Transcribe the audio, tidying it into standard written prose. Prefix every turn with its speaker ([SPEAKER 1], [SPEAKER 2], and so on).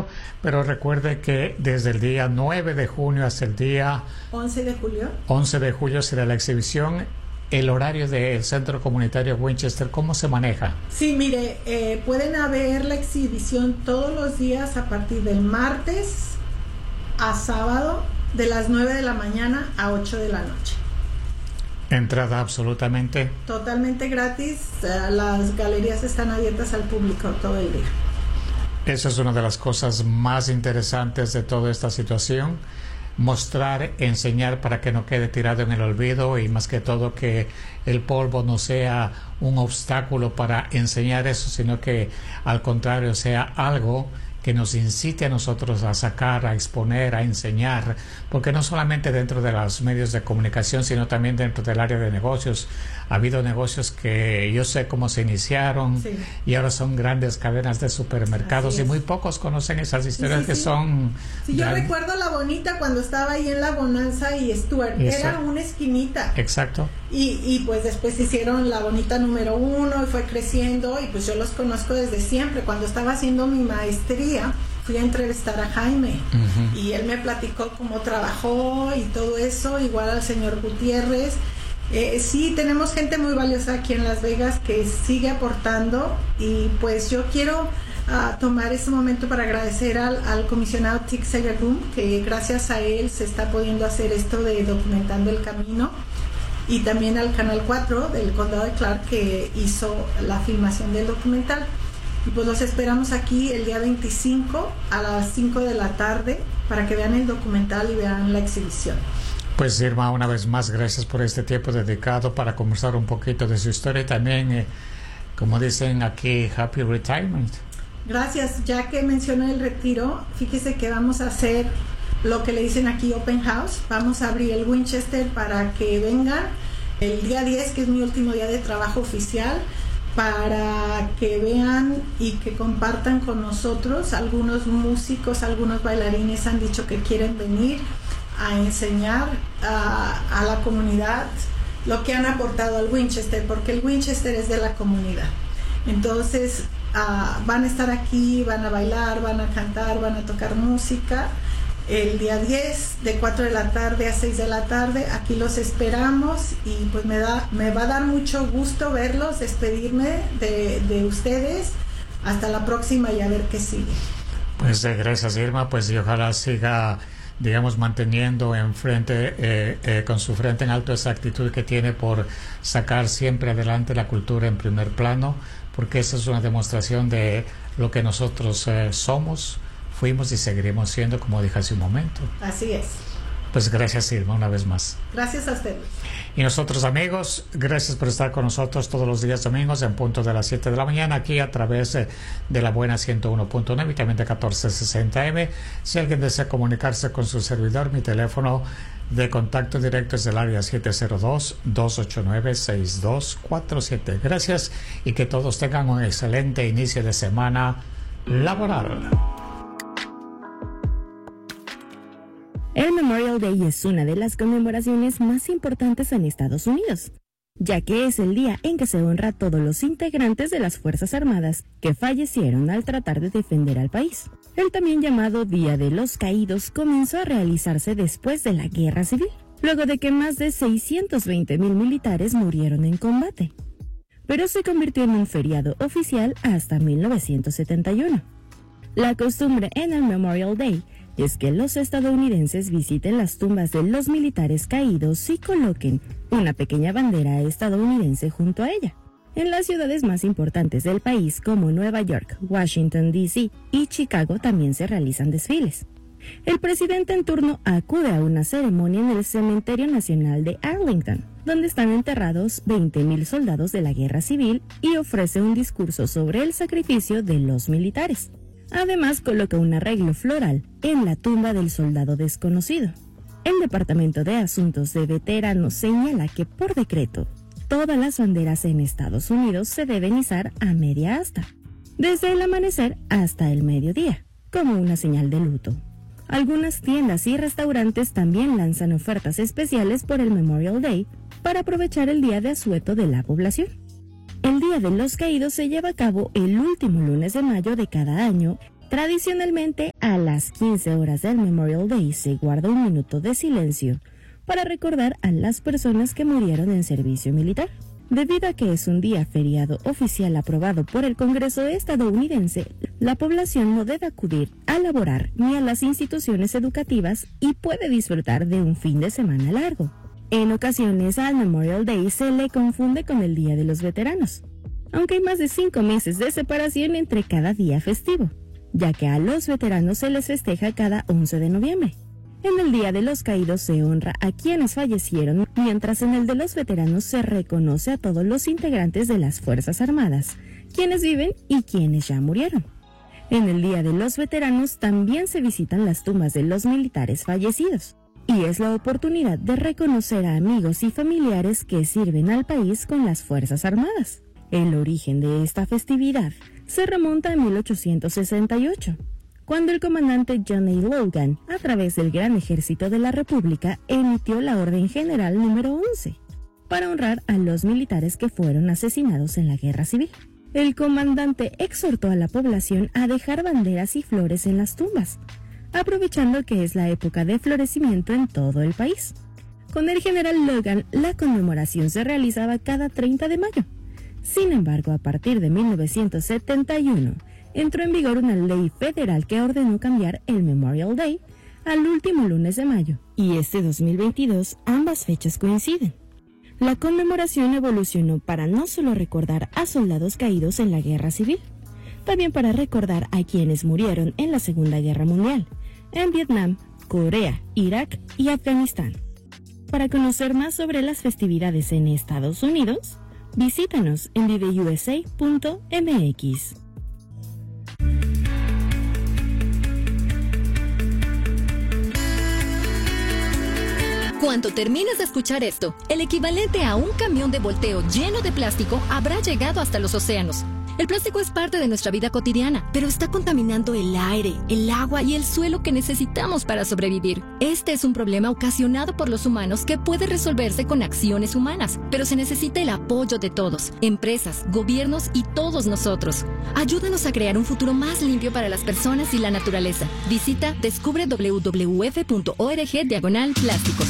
[SPEAKER 1] enero, pero recuerde que desde el día 9 de junio hasta el día
[SPEAKER 2] 11 de julio.
[SPEAKER 1] 11 de julio será la exhibición. El horario del Centro Comunitario Winchester, ¿cómo se maneja?
[SPEAKER 2] Sí, mire, pueden ver la exhibición todos los días a partir del martes a sábado, de las 9 de la mañana a 8 de la noche.
[SPEAKER 1] Entrada absolutamente
[SPEAKER 2] totalmente gratis. Las galerías están abiertas al público todo el día.
[SPEAKER 1] Esa es una de las cosas más interesantes de toda esta situación, mostrar, enseñar para que no quede tirado en el olvido, y más que todo que el polvo no sea un obstáculo para enseñar eso, sino que al contrario sea algo que nos incite a nosotros a sacar, a exponer, a enseñar, porque no solamente dentro de los medios de comunicación, sino también dentro del área de negocios. Ha habido negocios que yo sé cómo se iniciaron, sí, y ahora son grandes cadenas de supermercados, y muy pocos conocen esas historias, sí, que son...
[SPEAKER 2] Sí, yo recuerdo La Bonita cuando estaba ahí en La Bonanza y Stuart, era una esquinita.
[SPEAKER 1] Exacto.
[SPEAKER 2] Y pues después hicieron La Bonita número 1 y fue creciendo, y pues yo los conozco desde siempre. Cuando estaba haciendo mi maestría, fui a entrevistar a Jaime, y él me platicó cómo trabajó y todo eso, igual al señor Gutiérrez. Sí, tenemos gente muy valiosa aquí en Las Vegas que sigue aportando, y pues yo quiero tomar este momento para agradecer al comisionado Tig Sayagum, que gracias a él se está pudiendo hacer esto de Documentando el Camino, y también al Canal 4 del Condado de Clark, que hizo la filmación del documental. Y pues los esperamos aquí el día 25 a las 5 de la tarde para que vean el documental y vean la exhibición.
[SPEAKER 1] Pues Irma, una vez más, gracias por este tiempo dedicado para conversar un poquito de su historia, y también, como dicen aquí, Happy Retirement.
[SPEAKER 2] Gracias. Ya que mencioné el retiro, fíjese que vamos a hacer lo que le dicen aquí Open House. Vamos a abrir el Winchester para que vengan el día 10, que es mi último día de trabajo oficial, para que vean y que compartan con nosotros. Algunos músicos, algunos bailarines han dicho que quieren venir a enseñar a la comunidad lo que han aportado al Winchester, porque el Winchester es de la comunidad. Entonces van a estar aquí, van a bailar, van a cantar, van a tocar música el día 10 de 4 de la tarde a 6 de la tarde. Aquí los esperamos, y pues me va a dar mucho gusto verlos, despedirme de ustedes. Hasta la próxima y a ver qué sigue.
[SPEAKER 1] Pues gracias, Irma, pues y ojalá siga, digamos, manteniendo con su frente en alto esa actitud que tiene por sacar siempre adelante la cultura en primer plano, porque esa es una demostración de lo que nosotros somos, fuimos y seguiremos siendo, como dije hace un momento.
[SPEAKER 2] Así es.
[SPEAKER 1] Pues gracias, Irma, una vez más.
[SPEAKER 2] Gracias a ustedes.
[SPEAKER 1] Y nosotros, amigos, gracias por estar con nosotros todos los días domingos en punto de las 7 de la mañana, aquí a través de la buena 101.9 y también de 1460M. Si alguien desea comunicarse con su servidor, mi teléfono de contacto directo es del área 702-289-6247. Gracias, y que todos tengan un excelente inicio de semana laboral.
[SPEAKER 3] El Memorial Day es una de las conmemoraciones más importantes en Estados Unidos, ya que es el día en que se honra a todos los integrantes de las Fuerzas Armadas que fallecieron al tratar de defender al país. El también llamado Día de los Caídos comenzó a realizarse después de la Guerra Civil, luego de que más de 620,000 militares murieron en combate, pero se convirtió en un feriado oficial hasta 1971. La costumbre en el Memorial Day es que los estadounidenses visiten las tumbas de los militares caídos y coloquen una pequeña bandera estadounidense junto a ella. En las ciudades más importantes del país, como Nueva York, Washington, D.C. y Chicago, también se realizan desfiles. El presidente en turno acude a una ceremonia en el Cementerio Nacional de Arlington, donde están enterrados 20,000 soldados de la Guerra Civil, y ofrece un discurso sobre el sacrificio de los militares. Además, coloca un arreglo floral en la tumba del soldado desconocido. El Departamento de Asuntos de Veteranos señala que, por decreto, todas las banderas en Estados Unidos se deben izar a media asta, desde el amanecer hasta el mediodía, como una señal de luto. Algunas tiendas y restaurantes también lanzan ofertas especiales por el Memorial Day para aprovechar el día de asueto de la población. El Día de los Caídos se lleva a cabo el último lunes de mayo de cada año Tradicionalmente, a las 15 horas del Memorial Day se guarda un minuto de silencio para recordar a las personas que murieron en servicio militar. Debido a que es un día feriado oficial aprobado por el Congreso estadounidense, la población no debe acudir a laborar ni a las instituciones educativas y puede disfrutar de un fin de semana largo. En ocasiones al Memorial Day se le confunde con el Día de los Veteranos, aunque hay más de 5 meses de separación entre cada día festivo, ya que a los veteranos se les festeja cada 11 de noviembre. En el Día de los Caídos se honra a quienes fallecieron, mientras en el de los veteranos se reconoce a todos los integrantes de las Fuerzas Armadas, quienes viven y quienes ya murieron. En el Día de los Veteranos también se visitan las tumbas de los militares fallecidos, y es la oportunidad de reconocer a amigos y familiares que sirven al país con las Fuerzas Armadas. El origen de esta festividad se remonta a 1868. Cuando el comandante John A. Logan, a través del Gran Ejército de la República, emitió la Orden General número 11 para honrar a los militares que fueron asesinados en la Guerra Civil. El comandante exhortó a la población a dejar banderas y flores en las tumbas, aprovechando que es la época de florecimiento en todo el país. Con el general Logan, la conmemoración se realizaba cada 30 de mayo. Sin embargo, a partir de 1971, entró en vigor una ley federal que ordenó cambiar el Memorial Day al último lunes de mayo, y este 2022 ambas fechas coinciden. La conmemoración evolucionó para no solo recordar a soldados caídos en la Guerra Civil, también para recordar a quienes murieron en la Segunda Guerra Mundial, en Vietnam, Corea, Irak y Afganistán. Para conocer más sobre las festividades en Estados Unidos, visítanos en viveusa.mx.
[SPEAKER 4] Cuando termines de escuchar esto, el equivalente a un camión de volteo lleno de plástico habrá llegado hasta los océanos. El plástico es parte de nuestra vida cotidiana, pero está contaminando el aire, el agua y el suelo que necesitamos para sobrevivir. Este es un problema ocasionado por los humanos que puede resolverse con acciones humanas, pero se necesita el apoyo de todos, empresas, gobiernos y todos nosotros. Ayúdanos a crear un futuro más limpio para las personas y la naturaleza. Visita descubre www.org/plásticos.